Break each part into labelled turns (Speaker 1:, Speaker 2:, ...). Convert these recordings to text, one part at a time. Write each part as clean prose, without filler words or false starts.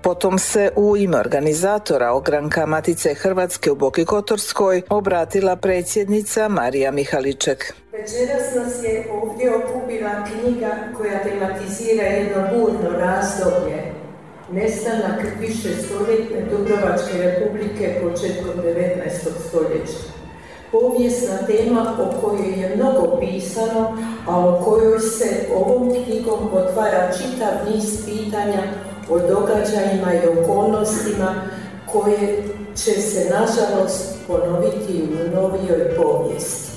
Speaker 1: potom se u ime organizatora ogranka Matice Hrvatske u Boki Kotorskoj obratila predsjednica Marija Mihaliček.
Speaker 2: Večeras nas je ovdje okupila knjiga koja tematizira jedno burno razdoblje, nestanak višestoljetne Dubrovačke republike početkom 19. stoljeća. Povijesna tema o kojoj je mnogo pisano, a o kojoj se ovom knjigom otvara čitav niz pitanja o događajima i okolnostima koje će se nažalost ponoviti u novijoj povijesti.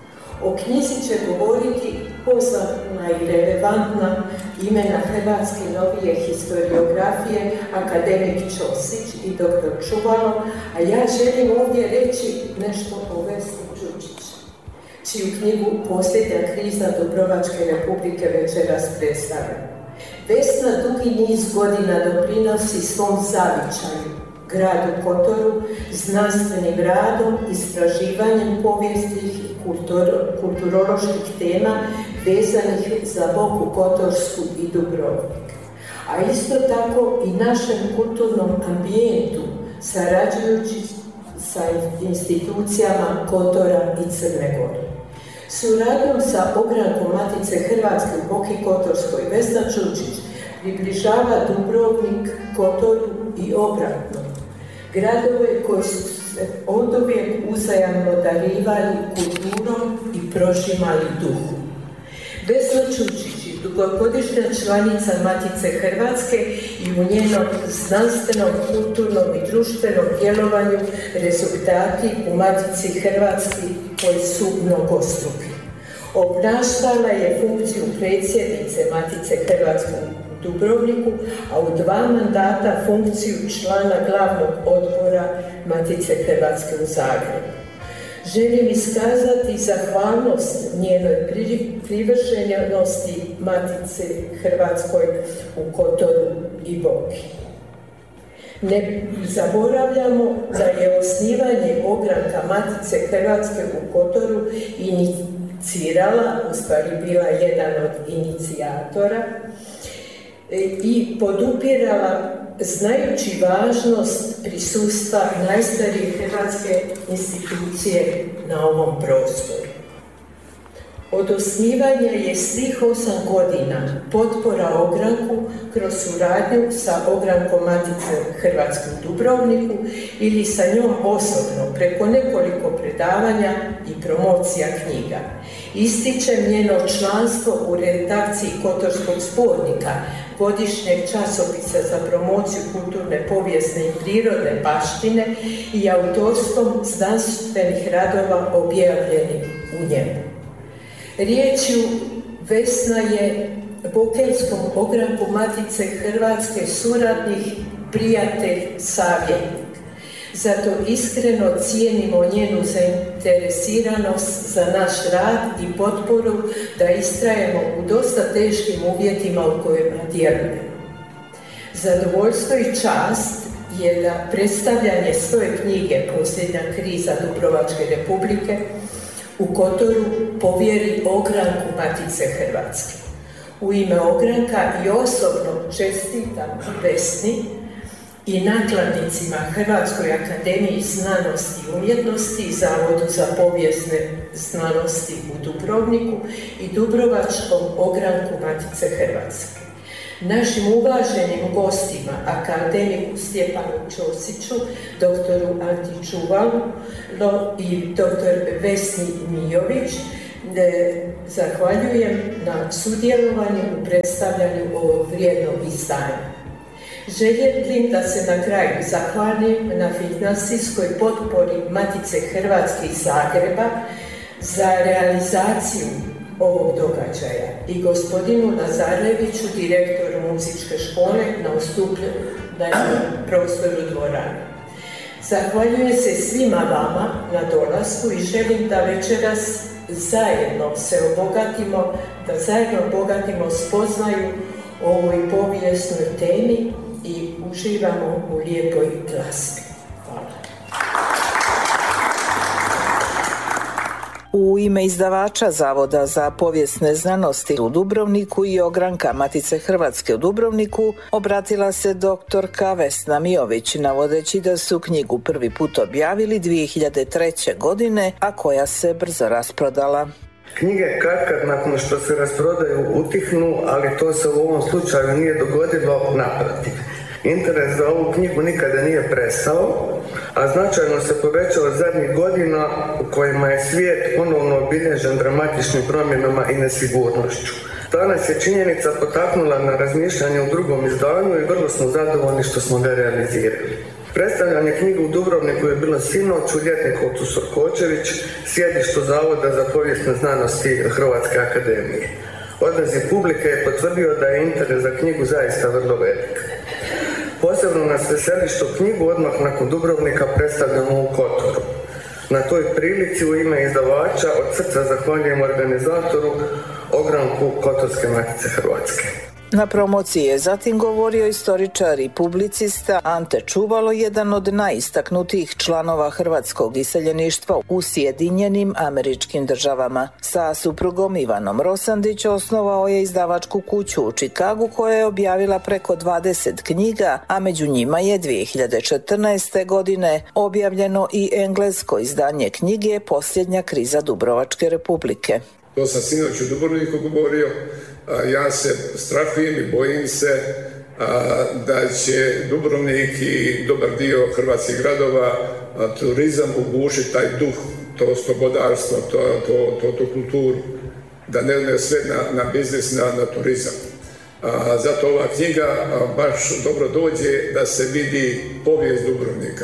Speaker 2: O knjizi će govoriti poznata i relevantna imena hrvatske novije historiografije, akademik Ćosić i dr. Čuvalo, a ja želim ovdje reći nešto o Vesni Đurđić, čiju knjigu Posljednja kriza Dubrovačke republike večeras predstavlja. Vesna dugi niz godina doprinosi svom zavičaju, gradu Kotoru, znanstvenim radom, istraživanjem povijesnih i kulturoloških tema vezanih za Boku Kotorsku i Dubrovnik. A isto tako i našem kulturnom ambijentu, sarađujući sa institucijama Kotora i Crne Gore. Suradnjom sa ogrankom Matice Hrvatske u Boki Kotorskoj Vesna Đurđić približava Dubrovnik Kotoru i obratno. Gradove koji su se oduvijek uzajamno darivali kulturom i prožimali duhu. Vesna Đurđić je dugogodišnja članica Matice Hrvatske i u njenom znanstvenom, kulturnom i društvenom djelovanju rezultati u Matici Hrvatske koji su mnogostruki. Obnašala je funkciju predsjednice Matice Hrvatske u Dubrovniku, a u 2 mandata funkciju člana glavnog odbora Matice Hrvatske u Zagrebu. Želim iskazati zahvalnost njenoj privrženosti Matice Hrvatskoj u Kotoru i Boki. Ne zaboravljamo da je osnivanje ogranka Matice Hrvatske u Kotoru inicirala, u stvari bila jedan od inicijatora, i podupirala znajući važnost prisustva najstarije hrvatske institucije na ovom prostoru. Od osnivanja je svih 8 godina potpora ogranku kroz suradnju sa ogrankom Matice Hrvatske u Dubrovniku ili sa njom osobno preko nekoliko predavanja i promocija knjiga. Ističem njeno članstvo u redakciji Kotorskog zbornika, godišnjeg časopisa za promociju kulturne, povijesne i prirodne baštine i autorstvom znanstvenih radova objavljenih u njemu. Riječju Vesna je Bokelskom ogranku Matice Hrvatske suradnik, prijatelj, savjetnik. Zato iskreno cijenimo njenu zainteresiranost za naš rad i potporu da istrajemo u dosta teškim uvjetima u kojima djelujemo. Zadovoljstvo i čast je da predstavljanje svoje knjige Posljednja kriza Dubrovačke republike u Kotoru povjeri ogranku Matice Hrvatske. U ime ogranka i osobno čestitam Vesni i nakladnicima Hrvatskoj akademiji znanosti i umjetnosti i Zavodu za povijesne znanosti u Dubrovniku i Dubrovačkom ogranku Matice Hrvatske. Našim uvaženim gostima, akademiku Stjepanu Ćosiću, doktoru Anti Čuvalu i dr. Vesni Mijović, zahvaljujem na sudjelovanju u predstavljanju ovog vrijednog izdanja. Želim da se na kraju zahvalim na financijskoj potpori Matice Hrvatske iz Zagreba za realizaciju ovog događaja i gospodinu Nazareviću, direktoru muzičke škole, na ustupljenom prostoru dvorane. Zahvaljujem se svima vama na dolasku i želim da večeras zajedno se obogatimo, da zajedno obogatimo spoznaju o ovoj povijesnoj temi i uživamo u lijepoj glazbi. Hvala.
Speaker 1: U ime izdavača Zavoda za povijesne znanosti u Dubrovniku i ogranka Matice Hrvatske u Dubrovniku obratila se doktorka Vesna Mijović, navodeći da su knjigu prvi put objavili 2003. godine, a koja se brzo rasprodala.
Speaker 3: Knjige kad nakon što se rasprodaju utihnu, ali to se u ovom slučaju nije dogodilo, naprotiv. Interes za ovu knjigu nikada nije prestao, a značajno se povećao zadnjih godina u kojima je svijet ponovno obilježen dramatičnim promjenama i nesigurnošću. Ta nas je činjenica potaknula na razmišljanje u drugom izdanju i vrlo smo zadovoljni što smo ga realizirali. Predstavljanje knjige u Dubrovniku je bilo sinoć u Ljetnikovcu Sorkočević, sjedištu Zavoda za povijesne znanosti Hrvatske akademije. Odaziv publike je potvrdio da je interes za knjigu zaista vrlo velik. Posebno nas veseli što knjigu odmah nakon Dubrovnika predstavljamo u Kotoru. Na toj prilici u ime izdavača od srca zahvaljujem organizatoru, ogranku Kotorske Matice Hrvatske.
Speaker 1: Na promociji je zatim govorio istoričar i publicista Ante Čuvalo, jedan od najistaknutijih članova hrvatskog iseljeništva u Sjedinjenim Američkim Državama. Sa suprugom Ivanom Rosandić osnovao je izdavačku kuću u Čikagu koja je objavila preko 20 knjiga, a među njima je 2014. godine objavljeno i englesko izdanje knjige Posljednja kriza Dubrovačke republike.
Speaker 4: To sam sinoć u Dubrovniku govorio. Ja se strahujem i bojim se da će Dubrovnik i dobar dio hrvatskih gradova turizam ugušiti taj duh, to slobodarstvo, to kulturu, da ne sve na biznis, na turizam. Zato ova knjiga baš dobro dođe da se vidi povijest Dubrovnika.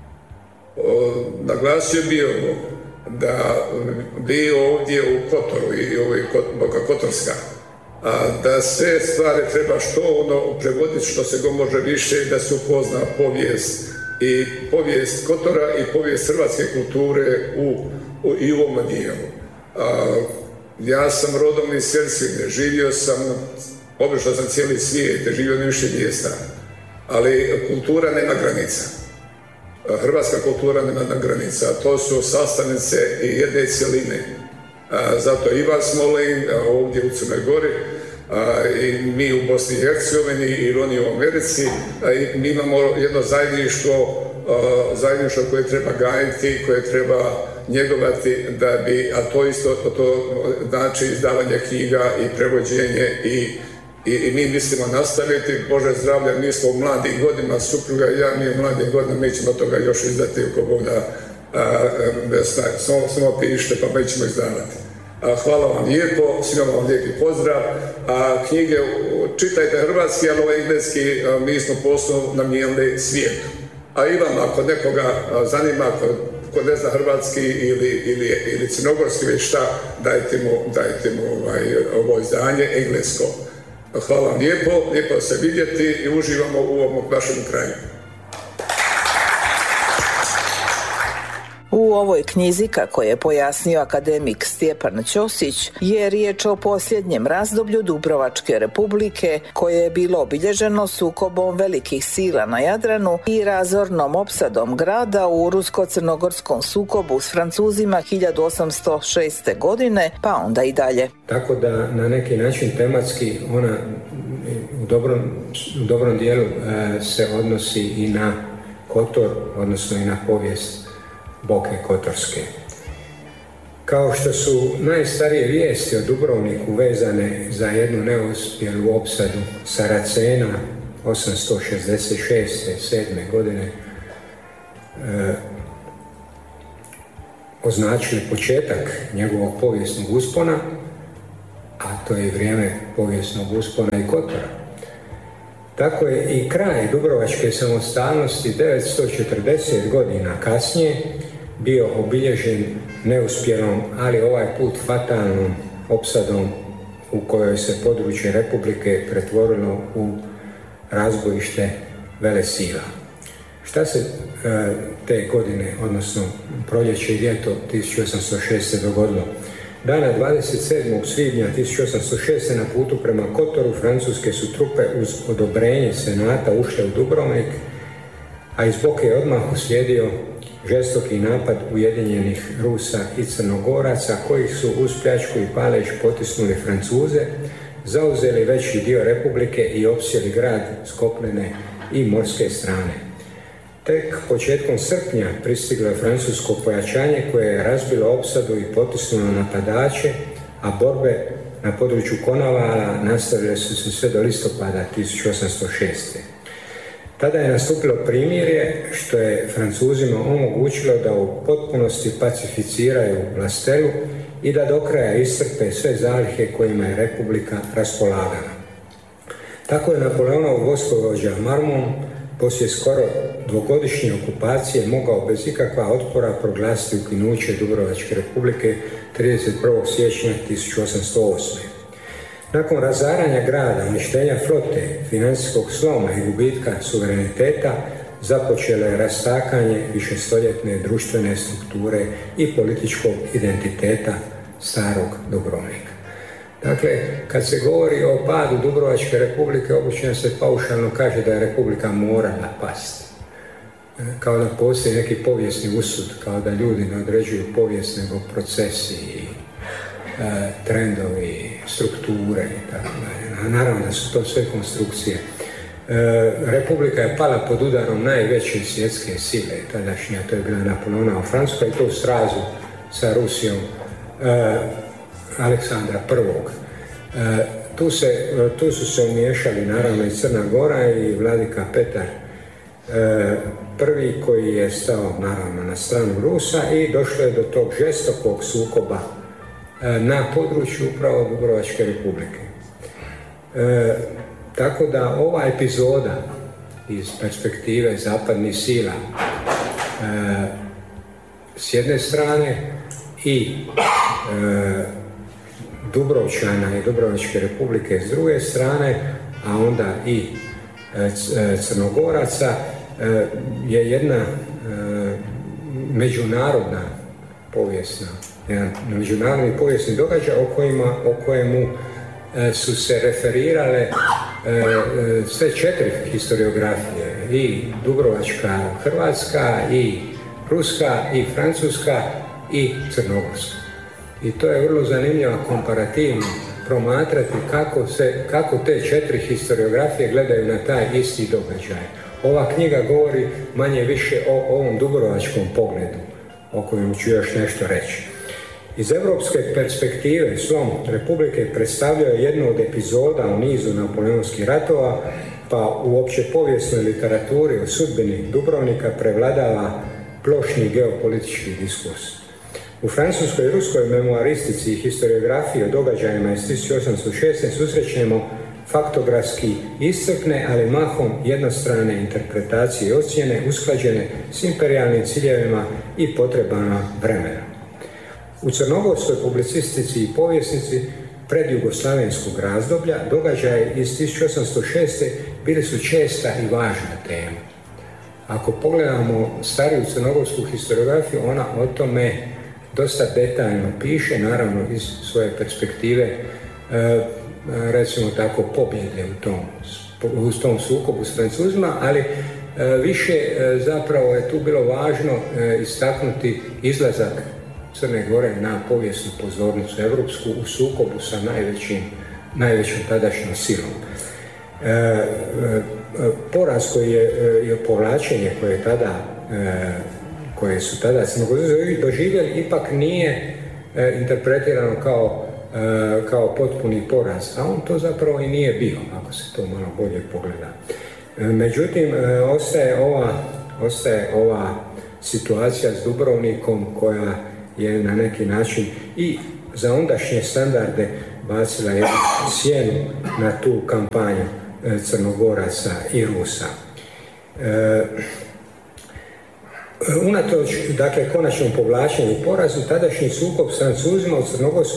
Speaker 4: Naglasio bi ovo, da vi ovdje u Kotoru i Boka Kotorska, da sve stvari treba što prevoditi što se go može više, da se upozna povijest Kotora i povijest hrvatske kulture i u ovom dijelu. Ja sam rodom iz Selsvine, živio sam, obišao sam cijeli svijet, živio na više mjesta, ali kultura nema granica. Hrvatska kultura nema granica, to su sastavnice i jedne cjeline. Zato i vas molim ovdje u Crnoj Gori, i mi u Bosni i Hercegovini i oni u Americi, i mi imamo jedno zajedništvo koje treba gajiti, koje treba njegovati, a to isto to znači izdavanje knjiga i prevođenje i mi mislimo nastaviti. Bože zdravlja, mi smo u mladim godinama, supruga i ja, mi u mladim godinama, mi ćemo toga još izdati u Koboda, samo pišite pa mi ćemo izdavati. Hvala vam lijepo, svima vam lijepi pozdrav. Knjige čitajte hrvatski, ali ovaj engleski mi smo posebno namijenili svijetu. A i vam, ako nekoga zanima, ko ne zna hrvatski ili crnogorski već šta, dajte mu ovo izdanje englesko. Hvala vam lijepo se vidjeti i uživamo u ovom vašem kraju.
Speaker 1: U ovoj knjizi, kako je pojasnio akademik Stjepan Ćosić, je riječ o posljednjem razdoblju Dubrovačke republike koje je bilo obilježeno sukobom velikih sila na Jadranu i razornom opsadom grada u rusko-crnogorskom sukobu s Francuzima 1806. godine, pa onda i dalje.
Speaker 5: Tako da na neki način tematski ona u dobrom dijelu se odnosi i na Kotor, odnosno i na povijest Boke Kotorske. Kao što su najstarije vijesti o Dubrovniku vezane za jednu neuspjelu opsadu Saracena 866. 7. godine označili početak njegovog povijesnog uspona, a to je vrijeme povijesnog uspona i Kotora. Tako je i kraj Dubrovačke samostalnosti 940 godina kasnije bio obilježen neuspjelom, ali ovaj put fatalnom opsadom u kojoj se područje Republike pretvorilo u razbojište velesila. Šta se te godine, odnosno proljeće i ljeto 1806. dogodilo? Dana 27. svibnja 1806. na putu prema Kotoru francuske su trupe uz odobrenje senata ušle u Dubrovnik, a iz Boke je odmah uslijedio žestoki napad ujedinjenih Rusa i Crnogoraca koji su uz pljačku i palež potisnuli Francuze, zauzeli veći dio Republike i opsjeli grad s kopnene i morske strane. Tek početkom srpnja pristiglo je francusko pojačanje koje je razbilo opsadu i potisnulo napadače, a borbe na području Konavala nastavile su se sve do listopada 1806. Tada je nastupilo primirje što je Francuzima omogućilo da u potpunosti pacificiraju vlastelu i da do kraja iscrpe sve zalihe kojima je Republika raspolagala. Tako je Napoleonov vojskovođa Marmont poslije skoro dvogodišnje okupacije mogao bez ikakva otpora proglasiti ukinuće Dubrovačke Republike 31. siječnja 1808. Nakon razaranja grada, uništenja flote, financijskog sloma i gubitka suvereniteta, započelo je rastakanje višestoljetne društvene strukture i političkog identiteta starog Dubrovnika. Dakle, kad se govori o padu Dubrovačke Republike, obično se paušalno kaže da je Republika morala pasti. Kao da postoji neki povijesni usud, kao da ljudi ne određuju povijest nego procesi i trendovi, strukture i tako dalje. Naravno da su to sve konstrukcije. Republika je pala pod udarom najveće svjetske sile tadašnja, to je bila Napoleonova Francuska i to u srazu sa Rusijom Aleksandra I. Tu su se umiješali naravno i Crna Gora i vladika Petar I koji je stao naravno na stranu Rusa i došlo je do tog žestokog sukoba na području upravo Dubrovačke Republike. Tako da ova epizoda iz perspektive zapadnih sila s jedne strane i Dubrovčana i Dubrovačke Republike s druge strane, a onda i Crnogoraca je jedna međunarodna povijesna, jedan međunarodni povijesni događaj o kojemu su se referirale sve 4 historiografije, i Dubrovačka Hrvatska, i Ruska, i Francuska, i Crnogorska. I to je vrlo zanimljivo komparativno promatrati kako te 4 historiografije gledaju na taj isti događaj. Ova knjiga govori manje više o ovom dubrovačkom pogledu, o kojem ću još nešto reći. Iz europske perspektive slom Republike predstavljao je jednu od epizoda u nizu napoleonskih ratova, pa u opće povijesnoj literaturi o sudbini Dubrovnika prevladava plošni geopolitički diskurs. U francuskoj i ruskoj memoaristici i historiografiji o događajima iz 1806. susrećemo faktografski iscrpne, ali mahom jednostrane interpretacije i ocjene usklađene s imperijalnim ciljevima i potrebama vremena. U crnogorskoj publicistici i povjesnici predjugoslavenskog razdoblja događaji iz 1806. bili su česta i važna tema. Ako pogledamo stariju crnogorsku historiografiju, ona o tome dosta detaljno piše, naravno iz svoje perspektive, recimo tako, pobjede u tom sukobu s Francuzima, ali više zapravo je tu bilo važno istaknuti izlazak Crne Gore na povijesnu pozornicu evropsku u sukobu sa najvećom tadašnjom silom. Poraz koji je povlačenje koje su tada Crnogorci doživjeli ipak nije interpretirano kao potpuni poraz, a on to zapravo i nije bio, ako se to malo bolje pogleda. Međutim, ostaje ova situacija s Dubrovnikom koja je na neki način i za ondašnje standarde bacila jednu sjenu na tu kampanju Crnogoraca i Rusa. Unatoč, dakle, konačnom povlačenju i porazu, tadašnji sukob s Francuzima u Crnogorskoj